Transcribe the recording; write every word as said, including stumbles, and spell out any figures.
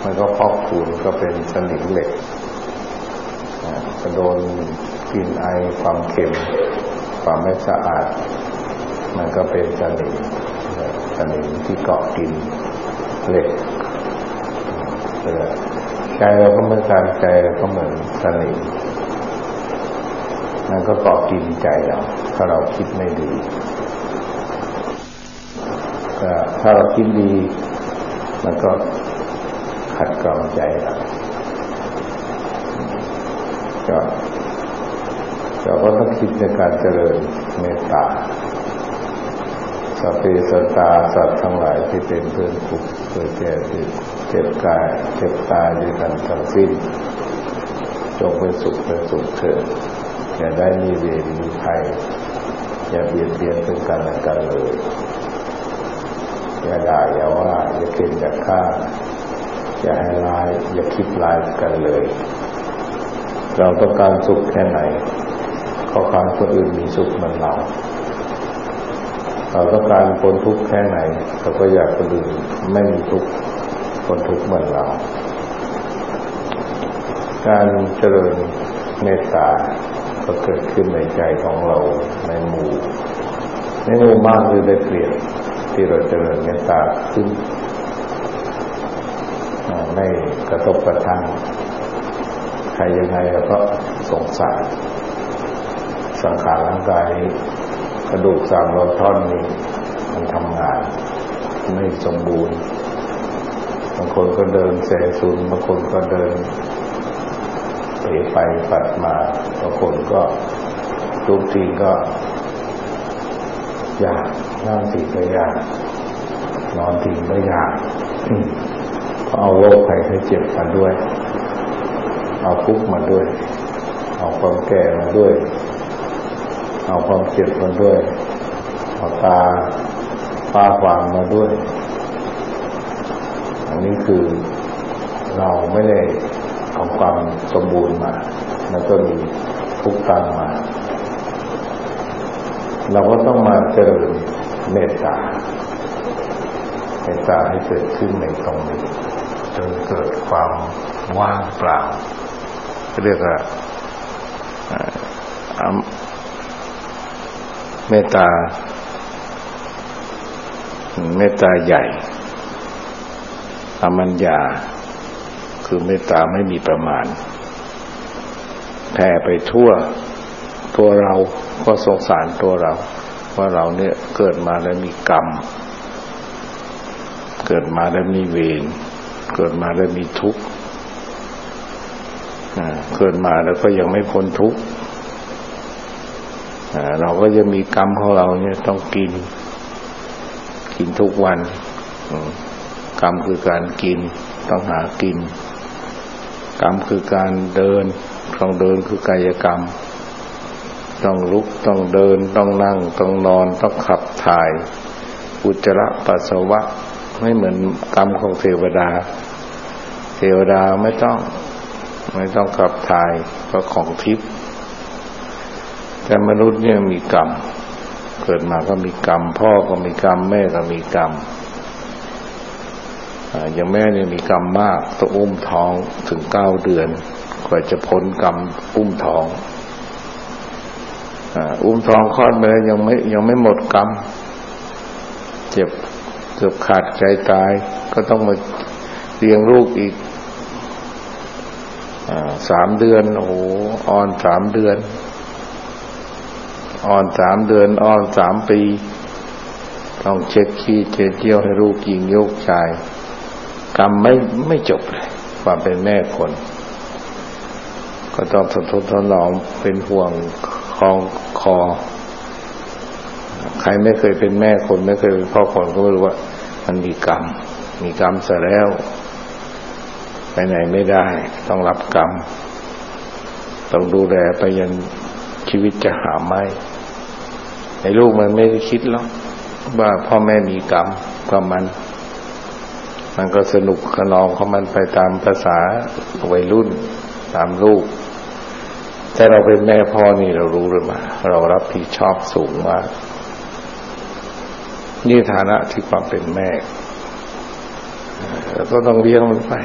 มันก็พอกพูนก็เป็นสนิมเหล็กก็โดนกลิ่นไอความเค็มความไม่สะอาดมันก็เป็นสนิมสนิมที่เกาะกินเหล็กใจเราก็เหมือนกันใจเราก็เหมือนสนิมมันก็เกาะกินใจเราถ้าเราคิดไม่ดีก็ถ้าเราคิดดีมันก็ขัดเกลาใจเราก็เราก็ต้องคิดในการเจริญเมตตาสัพเพสัตตาสัตว์ทั้งหลายที่เป็นเพื่อนทุกข์เกิดแก่เจ็บกายเจ็บตายด้วยกันทั้งสิ้นจงเป็นสุขเป็นสุขเถิดอย่าได้มีเวรมีภัยอย่าเบียดเบียนซึ่งกันและกันเลยอย่าด่าอย่าว่าอย่าเกลียดอย่าฆ่าอย่าให้ร้ายอย่าคิดร้ายกันเลยเราต้องการสุขแค่ไหนเขาการคนอื่นมีสุขเหมือนเราเราต้องการพ้นทุกข์แค่ไหนเราก็อยากคนอื่นไม่มีทุกข์พ้นทุกข์เหมือนเราการเจริญเมตตาก็เกิดขึ้นในใจของเราในหมู่ในหมู่มากคือได้เปรียบที่เราเจริญเมตตาขึ้นไม่กระทบกระทั่งใครยังไงเราก็สงสารสังขารร่างกายกระดูกสามร้อยท่อนนี้มันทำงานไม่สมบูรณ์บางคนก็เดินเสสุนบางคนก็เดินเป๋ไปปัดมาบางคนก็ทุกทีก็ยากนั่งทีก็ยากนอนทีก็ยากเอาโรคภัยไข้เจ็บมาด้วยเอาทุกข์มาด้วยเอาความแก่มาด้วยเอาความเจ็บมาด้วยเอาตาฟ้าฟางมาด้วยอันนี้คือเราไม่ได้เอาความสมบูรณ์มาแล้วก็มีทุกข์ตามมาเราก็ต้องมาเจริญเมตตาเมตตาให้เกิดขึ้นในตรงนี้จนเกิดความว่างเปล่าเรียกว่าเมตตาเมตตาใหญ่อมัญญาคือเมตตาไม่มีประมาณแผ่ไปทั่วตัวเราก็สงสารตัวเราว่าเราเนี่ยเกิดมาแล้วมีกรรมเกิดมาแล้วมีเวรเกิดมาแล้วมีทุกข์เกิดมาแล้วก็ยังไม่พ้นทุกข์เราก็จะมีกรรมของเราเนี่ยต้องกินกินทุกวันกรรมคือการกินต้องหากินกรรมคือการเดินต้องเดินคือกายกรรมต้องลุกต้องเดินต้องนั่งต้องนอนต้องขับถ่ายอุจจาระปัสสาวะไม่เหมือนกรรมของเทวดาเทวดาไม่ต้องไม่ต้องขับถ่ายก็ของทิพย์แต่มนุษย์เนี่ยมีกรรมเกิดมาก็มีกรรมพ่อก็มีกรรมแม่ก็มีกรรมอย่างแม่เนี่ยมีกรรมมากต้องอุ้มท้องถึงเก้าเดือนกว่าจะพ้นกรรมอุ้มท้องอุ้มท้องคลอดไปแล้วยังไม่ยังไม่หมดกรรมเจ็บเกือบขาดใจตายก็ต้องมาเลี้ยงลูกอีกสามเดือนโอ้โหอ่อนสามเดือนอ่อนสามเดือนอ่อนสามปีต้องเช็ดขี้เช็ดเยี่ยวให้ลูกหญิงลูกชายกรรมไม่ไม่จบเลยความเป็นแม่คนก็ต้องทนทนทนลองเป็นห่วงคลองคอใครไม่เคยเป็นแม่คนไม่เคยเป็นพ่อคนก็ไม่รู้ว่ามันมีกรรมมีกรรมเสียแล้วไปไหนไม่ได้ต้องรับกรรมต้องดูแลไปยันชีวิตจะหาไม่ไอ้ลูกมันไม่ได้คิดหรอกว่าพ่อแม่มีกรรมกับมันมันก็สนุกขนองของมันไปตามภาษาวัยรุ่นตามลูกแต่เราเป็นแม่พ่อนี่เรารู้หรือไม่เรารับผิดชอบสูงมากนี่ฐานะที่ความเป็นแม่เราก็ต้องเลี้ยงมันไป